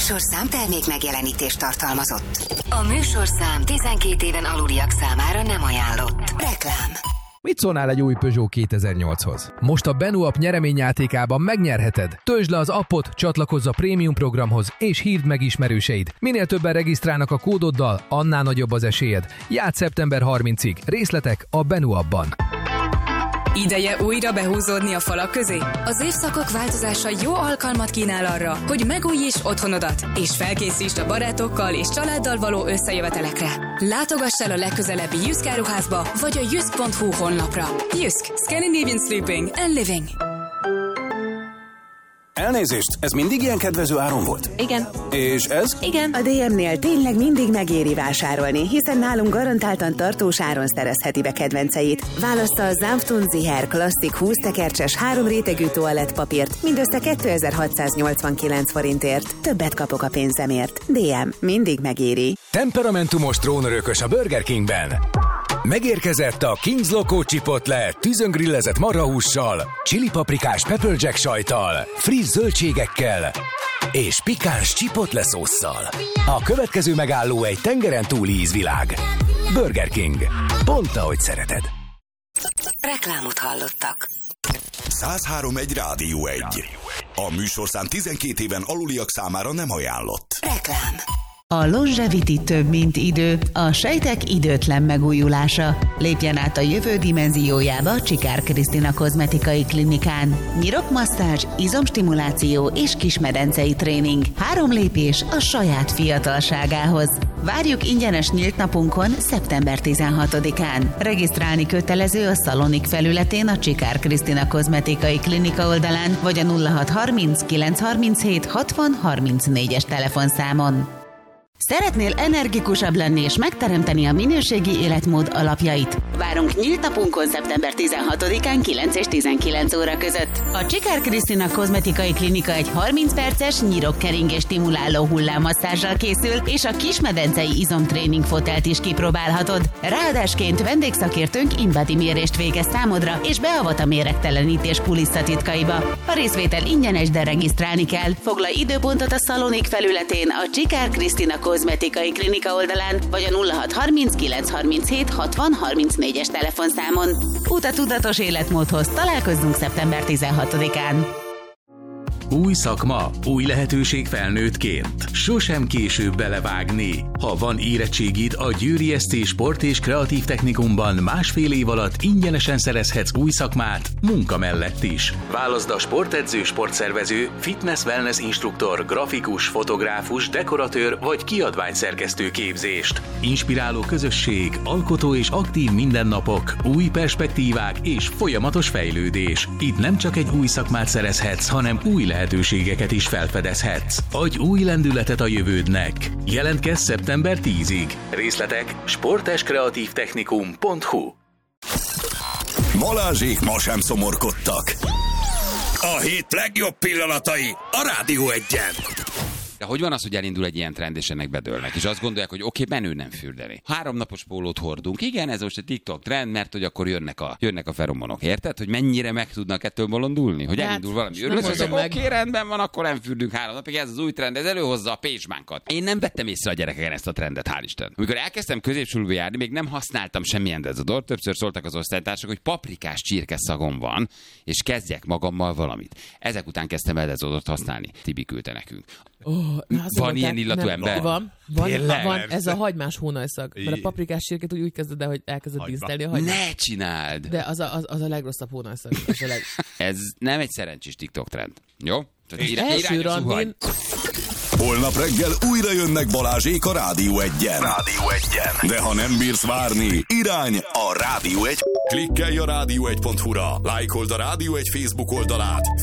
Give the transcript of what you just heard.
műsorszám termék megjelenítést tartalmazott. A műsorszám 12 éven aluliak számára nem ajánlott. Reklám. Mit szólnál egy új Peugeot 2008-hoz? Most a Benu app nyereményjátékában megnyerheted. Töltsd le az appot, csatlakozz a prémium programhoz, és hívd meg ismerőseid. Minél többen regisztrálnak a kódoddal, annál nagyobb az esélyed. Játsz szeptember 30-ig. Részletek a Benu appban. Ideje újra behúzódni a falak közé? Az évszakok változása jó alkalmat kínál arra, hogy megújítsd otthonodat, és felkészítsd a barátokkal és családdal való összejövetelekre. Látogass el a legközelebbi Jysk áruházba, vagy a jysk.hu honlapra. Jysk. Scandinavian Sleeping and Living. Elnézést, ez mindig ilyen kedvező áron volt? Igen. És ez? Igen. A DM-nél tényleg mindig megéri vásárolni, hiszen nálunk garantáltan tartós áron szerezheti be kedvenceit. Válassza a Zandvoort Ziher klasszik 20 tekercses 3 rétegű toalettpapírt mindössze 2689 forintért. Többet kapok a pénzemért. DM. Mindig megéri. Temperamentumos trónörökös a Burger Kingben. Megérkezett a King's Loco Chipotle tűzöngrillezett marhahússal, chili-paprikás pepper jack sajttal, friss zöldségekkel és pikáns chipotle szósszal. A következő megálló egy tengeren túli ízvilág. Burger King. Pont ahogy szereted. Reklámot hallottak. 103.1 Rádió 1. A műsorszám 12 éven aluliak számára nem ajánlott. Reklám. A Longevity több, mint idő, a sejtek időtlen megújulása. Lépjen át a jövő dimenziójába Csikár Krisztina kozmetikai klinikán. Nyirokmasszázs, izomstimuláció és kismedencei tréning. 3 lépés a saját fiatalságához. Várjuk ingyenes nyílt napunkon szeptember 16-án. Regisztrálni kötelező a Szalonik felületén a Csikár Krisztina kozmetikai klinika oldalán, vagy a 0630 937 60 34-es telefonszámon. Szeretnél energikusabb lenni és megteremteni a minőségi életmód alapjait? Várunk nyílt napunkon szeptember 16-án 9 és 19 óra között. A Csikár Krisztina kozmetikai klinika egy 30 perces nyirokkeringés stimuláló hullámmasszázsal készül, és a kismedencei izomtréning fotelt is kipróbálhatod. Ráadásként vendégszakértőnk InBody mérést végez számodra, és beavat a méregtelenítés kulisszatitkaiba. A részvétel ingyenes, de regisztrálni kell. Foglalj időpontot a Szalonik felületén a Csikár Krisztina kozmetikai klinika oldalán, vagy a 0630 937 60 34-es telefonszámon. Út a tudatos életmódhoz. Találkozzunk szeptember 16-án. Új szakma, új lehetőség felnőttként. Sosem később belevágni. Ha van érettségid, a Győri SC Sport és Kreatív Technikumban 1,5 év alatt ingyenesen szerezhetsz új szakmát, munka mellett is. Válaszd a sportedző, sportszervező, fitness-wellness instruktor, grafikus, fotográfus, dekoratőr vagy kiadványszerkesztő képzést. Inspiráló közösség, alkotó és aktív mindennapok, új perspektívák és folyamatos fejlődés. Itt nem csak egy új szakmát szerezhetsz, hanem új lehetőségeket is felfedezhetsz. Adj új lendületet a jövődnek. Jelentkezz szeptember 10-ig. Részletek sporteskreatívtechnikum.hu. Balázsék ma sem szomorkodtak. A hét legjobb pillanatai a Rádió 1-en. De hogy van az, hogy elindul egy ilyen trend, és ennek bedőlnek? És azt gondolják, hogy oké, menő nem fürdeni. 3 napos pólót hordunk. Igen, ez most egy TikTok trend, mert hogy akkor jönnek a feromonok. Érted? Hogy mennyire meg tudnak ettől bolondulni? Hogy elindul valami. Oké, rendben van, akkor nem fürdünk 3 napig. Ez az új trend, ez előhozza a pécsmánkat. Én nem vettem észre a gyerekeken ezt a trendet, hál' Isten. Amikor elkezdtem középsúlyba járni, még nem használtam semmilyen dezodort. Többször szóltak az osztálytársak, hogy paprikás csirke szagom van, és kezdjek magammal valamit. Ezek után kezdtem el dezodort használni. Tibi küldte nekünk. Van ilyen illatú ember? Van, ez a hagymás hónajszag. Mert a paprikás csirkét úgy kezded el, hogy elkezded dísztelni a hagymát. Ne csináld! De az a legrosszabb hónajszag. Ez nem egy szerencsés TikTok trend. Jó? Első randin... Holnap reggel újra jönnek Balázsék a Rádió 1-en. De ha nem bírsz várni, irány a Rádió 1. Klikkelj a rádió1.hu-ra, lájkold a Rádió 1 Facebook oldalát,